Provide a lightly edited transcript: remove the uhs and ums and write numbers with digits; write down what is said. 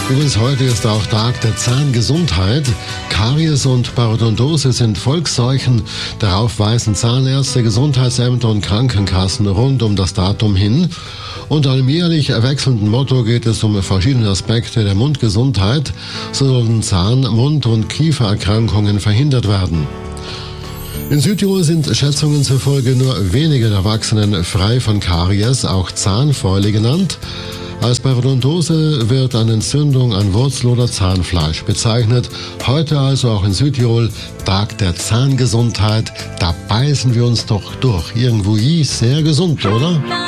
Übrigens, heute ist auch Tag der Zahngesundheit. Karies und Parodontose sind Volksseuchen. Darauf weisen Zahnärzte, Gesundheitsämter und Krankenkassen rund um das Datum hin. Unter einem jährlich wechselnden Motto geht es um verschiedene Aspekte der Mundgesundheit. So sollen Zahn-, Mund- und Kiefererkrankungen verhindert werden. In Südtirol sind Schätzungen zufolge nur wenige Erwachsenen frei von Karies, auch Zahnfäule genannt. Als Parodontose wird eine Entzündung an Wurzel oder Zahnfleisch bezeichnet. Heute also auch in Südtirol Tag der Zahngesundheit. Da beißen wir uns doch durch. Irgendwo sehr gesund, oder?